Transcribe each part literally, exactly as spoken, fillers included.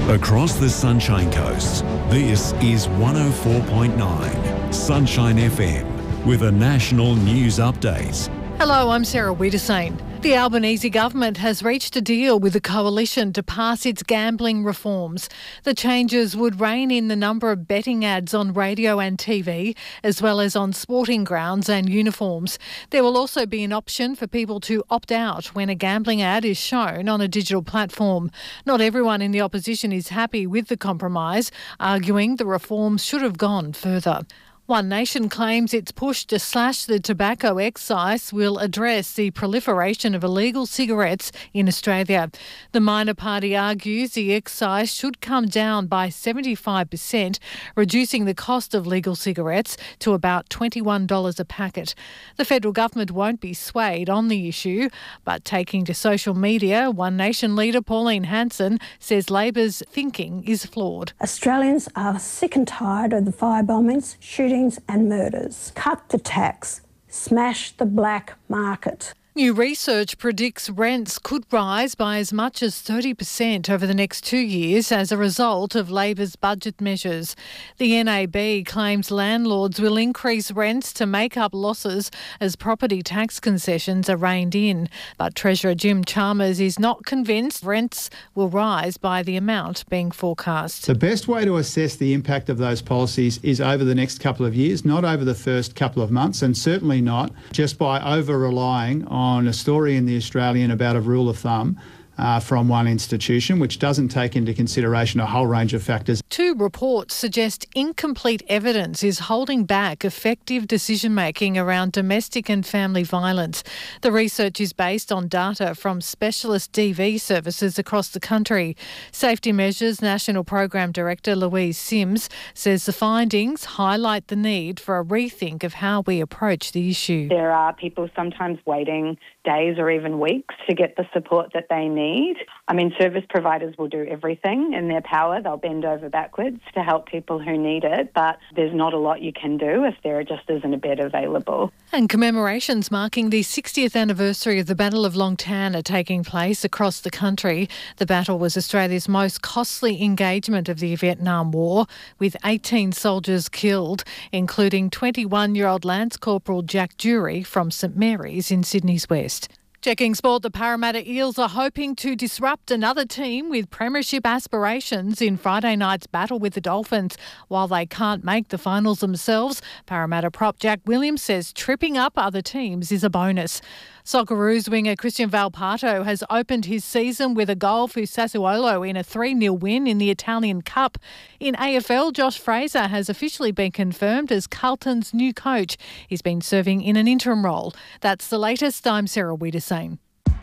Across the Sunshine Coast, this is one oh four point nine Sunshine F M with a national news update. Hello, I'm Sarah Wiedersane. The Albanese government has reached a deal with the coalition to pass its gambling reforms. The changes would rein in the number of betting ads on radio and T V, as well as on sporting grounds and uniforms. There will also be an option for people to opt out when a gambling ad is shown on a digital platform. Not everyone in the opposition is happy with the compromise, arguing the reforms should have gone further. One Nation claims its push to slash the tobacco excise will address the proliferation of illegal cigarettes in Australia. The minor party argues the excise should come down by seventy-five percent, reducing the cost of legal cigarettes to about twenty-one dollars a packet. The federal government won't be swayed on the issue, but taking to social media, One Nation leader Pauline Hanson says Labor's thinking is flawed. Australians are sick and tired of the fire bombings, shootings and murders. Cut the tax. Smash the black market. New research predicts rents could rise by as much as thirty percent over the next two years as a result of Labor's budget measures. The N A B claims landlords will increase rents to make up losses as property tax concessions are reined in. But Treasurer Jim Chalmers is not convinced rents will rise by the amount being forecast. The best way to assess the impact of those policies is over the next couple of years, not over the first couple of months, and certainly not just by over-relying on on a story in The Australian about a rule of thumb uh, from one institution, which doesn't take into consideration a whole range of factors. Two reports suggest incomplete evidence is holding back effective decision-making around domestic and family violence. The research is based on data from specialist D V services across the country. Safety Measures National Program Director Louise Sims says the findings highlight the need for a rethink of how we approach the issue. There are people sometimes waiting days or even weeks to get the support that they need. I mean, service providers will do everything in their power. They'll bend over backwards to help people who need it, but there's not a lot you can do if there just isn't a bed available. And commemorations marking the sixtieth anniversary of the Battle of Long Tan are taking place across the country. The battle was Australia's most costly engagement of the Vietnam War, with eighteen soldiers killed, including twenty-one-year-old Lance Corporal Jack Dury from St Mary's in Sydney's West. Checking sport, the Parramatta Eels are hoping to disrupt another team with premiership aspirations in Friday night's battle with the Dolphins. While they can't make the finals themselves, Parramatta prop Jack Williams says tripping up other teams is a bonus. Socceroos winger Christian Valpato has opened his season with a goal for Sassuolo in a three nil win in the Italian Cup. In A F L, Josh Fraser has officially been confirmed as Carlton's new coach. He's been serving in an interim role. That's the latest. I'm Sarah Wiedersane.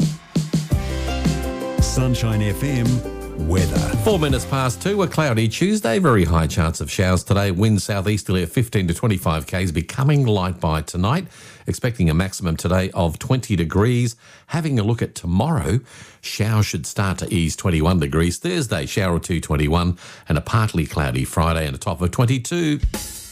Sunshine F M weather. Four minutes past two, a cloudy Tuesday. Very high chance of showers today. Wind southeasterly at fifteen to twenty-five k's, becoming light by tonight. Expecting a maximum today of twenty degrees. Having a look at tomorrow, showers should start to ease twenty-one degrees. Thursday, shower or two, twenty-one, and a partly cloudy Friday and a top of twenty-two.